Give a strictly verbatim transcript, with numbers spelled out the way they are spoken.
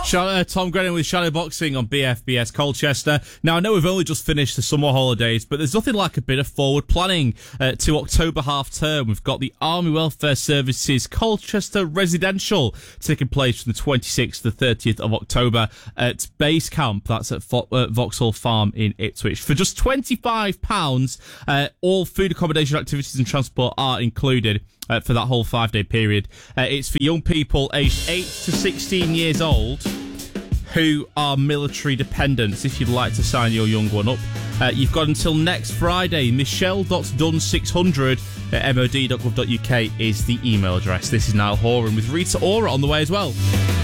Uh, Tom Grennan with Shadow Boxing on B F B S Colchester. Now, I know we've only just finished the summer holidays, but there's nothing like a bit of forward planning uh, to October half term. We've got the Army Welfare Services Colchester Residential taking place from the twenty-sixth to the thirtieth of October at Base Camp. That's at Fo- uh, Vauxhall Farm in Ipswich. For just twenty-five pounds, uh, all food, accommodation, activities and transport are included. Uh, for that whole five-day period. Uh, it's for young people aged eight to sixteen years old who are military dependents. If you'd like to sign your young one up, uh, you've got until next Friday. michelle dot dunn six hundred at mod dot gov dot uk is the email address. This is Niall Horan with Rita Ora on the way as well.